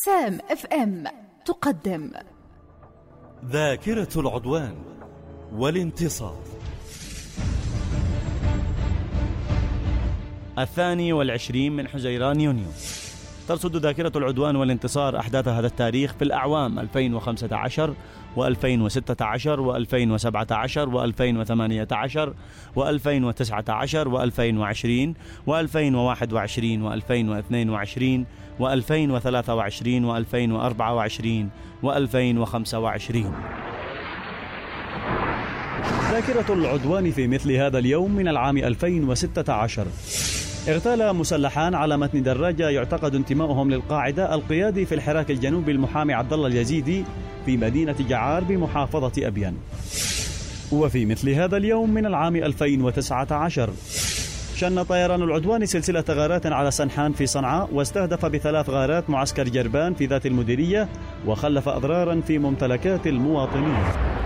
سام اف ام تقدم ذاكرة العدوان والانتصار. 22 من حزيران يونيو. ترصد ذاكرة العدوان والانتصار أحداث هذا التاريخ في الأعوام 2015 و2016 و2017 و2018 و2019 و2020 و2021 و2022 و2023 و2024 و2025. ذاكرة العدوان في مثل هذا اليوم من العام 2016. اغتال مسلحان على متن دراجة يعتقد انتمائهم للقاعدة القيادي في الحراك الجنوبي المحامي عبد الله اليزيدي في مدينة جعار بمحافظة أبين. وفي مثل هذا اليوم من العام 2019 شن طيران العدوان سلسلة غارات على سنحان في صنعاء، واستهدف ب3 غارات معسكر جربان في ذات المديرية، وخلف أضرارا في ممتلكات المواطنين.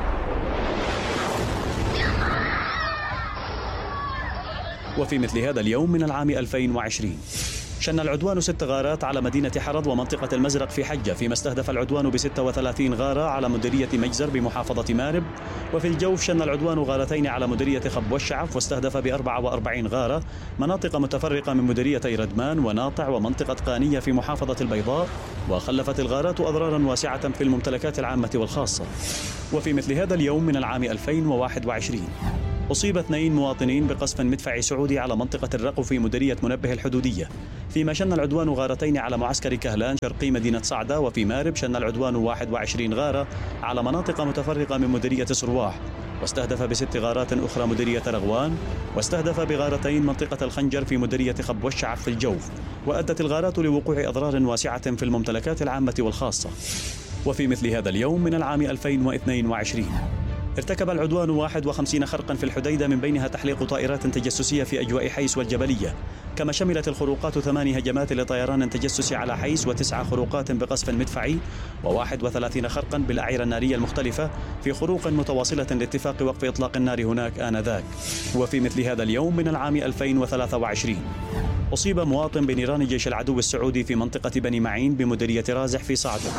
وفي مثل هذا اليوم من العام 2020 شن العدوان 6 غارات على مدينة حرض ومنطقة المزرق في حجة، فيما استهدف العدوان ب36 غارة على مديرية مجزر بمحافظة مارب. وفي الجوف شن العدوان غارتين على مديرية خب والشعف، واستهدف ب44 غارة مناطق متفرقة من مديريتي ردمان وناطع ومنطقة قانية في محافظة البيضاء، وخلفت الغارات أضرارا واسعة في الممتلكات العامة والخاصة. وفي مثل هذا اليوم من العام 2021 أصيب 2 مواطنين بقصف مدفعي سعودي على منطقة الرقو في مديرية منبه الحدودية، فيما شن العدوان غارتين على معسكر كهلان شرقي مدينة صعدة. وفي مارب شن العدوان 21 غارة على مناطق متفرقة من مديرية صرواح، واستهدف ب6 غارات أخرى مديرية رغوان، واستهدف بغارتين منطقة الخنجر في مديرية خب والشعف في الجوف، وأدت الغارات لوقوع أضرار واسعة في الممتلكات العامة والخاصة. وفي مثل هذا اليوم من العام 2022 ارتكب العدوان 51 خرقا في الحديدة، من بينها تحليق طائرات تجسسية في أجواء حيس والجبلية، كما شملت الخروقات 8 هجمات لطيران تجسسي على حيس، و9 خروقات بقصف مدفعي، و31 خرقا بالأعيرة النارية المختلفة في خروق متواصلة لاتفاق وقف إطلاق النار هناك آنذاك. وفي مثل هذا اليوم من العام 2023 أصيب مواطن بنيران جيش العدو السعودي في منطقة بني معين بمديرية رازح في صعدة.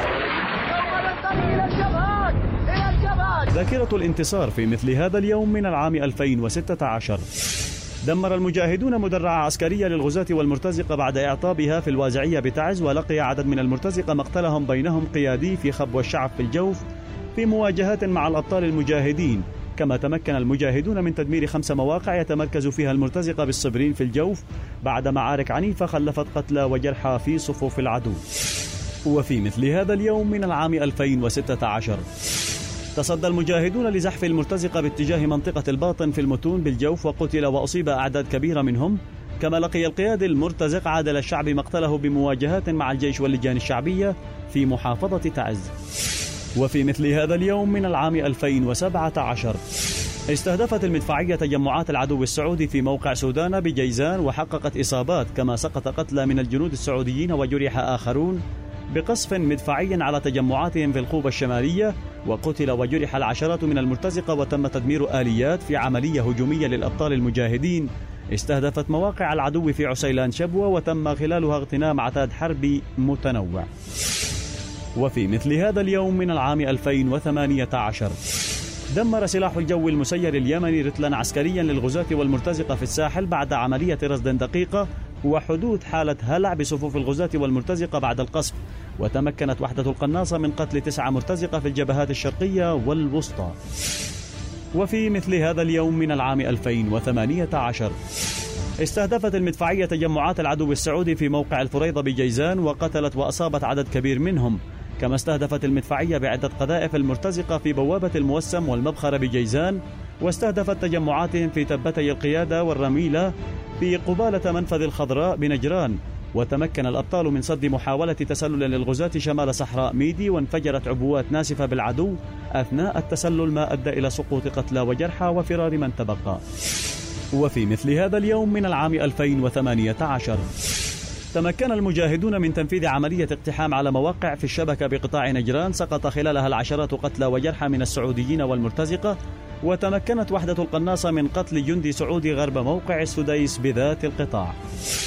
ذاكرة الانتصار في مثل هذا اليوم من العام 2016. دمر المجاهدون مدرعة عسكرية للغزاة والمرتزقة بعد إعطابها في الوازعية بتعز، ولقي عدد من المرتزقة مقتلهم، بينهم قيادي في خب والشعف في الجوف في مواجهات مع الأبطال المجاهدين. كما تمكن المجاهدون من تدمير 5 مواقع يتمركز فيها المرتزقة بالصبرين في الجوف بعد معارك عنيفة خلفت قتلى وجرحى في صفوف العدو. وفي مثل هذا اليوم من العام 2016 تصدى المجاهدون لزحف المرتزقة باتجاه منطقة الباطن في المتون بالجوف، وقتل وأصيب أعداد كبيرة منهم. كما لقي القيادي المرتزق عادل الشعب مقتله بمواجهات مع الجيش واللجان الشعبية في محافظة تعز. وفي مثل هذا اليوم من العام 2017 استهدفت المدفعية تجمعات العدو السعودي في موقع سودان بجيزان، وحققت إصابات، كما سقط قتلى من الجنود السعوديين وجرح آخرون بقصف مدفعي على تجمعاتهم في الخوبة الشمالية، وقتل وجرح العشرات من المرتزقة، وتم تدمير آليات في عملية هجومية للأبطال المجاهدين استهدفت مواقع العدو في عسيلان شبوة، وتم خلالها اغتنام عتاد حربي متنوع. وفي مثل هذا اليوم من العام 2018 دمر سلاح الجو المسير اليمني رتلا عسكريا للغزاة والمرتزقة في الساحل بعد عملية رصد دقيقة وحدوث حالة هلع بصفوف الغزاة والمرتزقة بعد القصف، وتمكنت وحدة القناصة من قتل 9 مرتزقة في الجبهات الشرقية والوسطى. وفي مثل هذا اليوم من العام 2018 استهدفت المدفعية تجمعات العدو السعودي في موقع الفريضة بجيزان، وقتلت وأصابت عدد كبير منهم. كما استهدفت المدفعية بعدة قذائف المرتزقة في بوابة الموسم والمبخرة بجيزان، واستهدفت تجمعاتهم في تبتي القيادة والرميلة في قبالة منفذ الخضراء بنجران. وتمكن الأبطال من صد محاولة تسلل للغزاة شمال صحراء ميدي، وانفجرت عبوات ناسفة بالعدو أثناء التسلل، ما أدى إلى سقوط قتلى وجرحى وفرار من تبقى. وفي مثل هذا اليوم من العام 2018 تمكن المجاهدون من تنفيذ عملية اقتحام على مواقع في الشبكة بقطاع نجران سقط خلالها العشرات قتلى وجرحى من السعوديين والمرتزقة، وتمكنت وحدة القناصة من قتل جندي سعودي غرب موقع السديس بذات القطاع.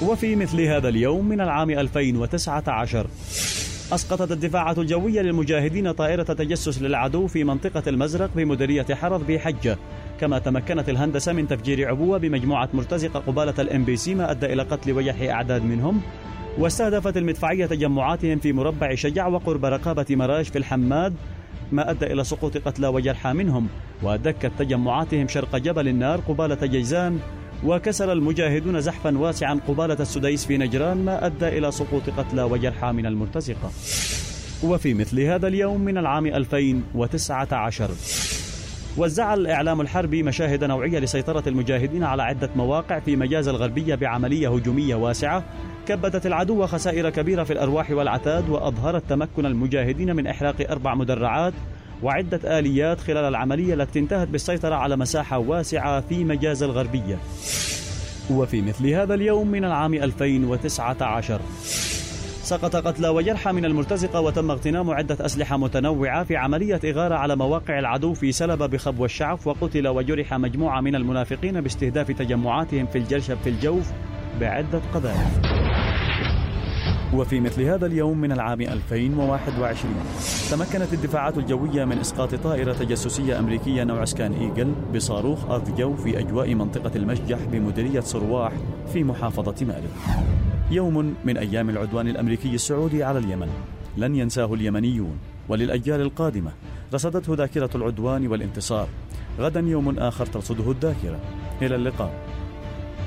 وفي مثل هذا اليوم من العام 2019 أسقطت الدفاعات الجوية للمجاهدين طائرة تجسس للعدو في منطقة المزرق بمديرية حرر بحجة. كما تمكنت الهندسة من تفجير عبوة بمجموعة مرتزقة قبالة الMBC ما أدى إلى قتل وجرح أعداد منهم. واستهدفت المدفعية تجمعاتهم في مربع شجع وقرب رقابة مراج في الحماد ما أدى إلى سقوط قتلى وجرحى منهم. ودكت تجمعاتهم شرق جبل النار قبالة جيزان. وكسر المجاهدون زحفا واسعا قبالة السديس في نجران ما أدى إلى سقوط قتلى وجرحى من المرتزقة. وفي مثل هذا اليوم من العام 2019 وزع الإعلام الحربي مشاهد نوعية لسيطرة المجاهدين على عدة مواقع في مجاز الغربية بعملية هجومية واسعة كبدت العدو خسائر كبيرة في الأرواح والعتاد، وأظهرت تمكن المجاهدين من إحراق 4 مدرعات وعدة آليات خلال العملية التي انتهت بالسيطرة على مساحة واسعة في مجاز الغربية. وفي مثل هذا اليوم من العام 2019 سقط قتلى وجرحى من المرتزقة وتم اغتنام عدة أسلحة متنوعة في عملية إغارة على مواقع العدو في سلبة بخبو الشعف. وقتل وجرح مجموعة من المنافقين باستهداف تجمعاتهم في الجرشب في الجوف بعدة قذائف. وفي مثل هذا اليوم من العام 2021 تمكنت الدفاعات الجوية من إسقاط طائرة تجسسية أمريكية نوع سكان إيجل بصاروخ أرض جو في أجواء منطقة المشجح بمديرية صرواح في محافظة مأرب. يوم من أيام العدوان الأمريكي السعودي على اليمن لن ينساه اليمنيون، وللأجيال القادمة رصدته ذاكرة العدوان والانتصار. غدا يوم آخر ترصده الذاكرة. إلى اللقاء.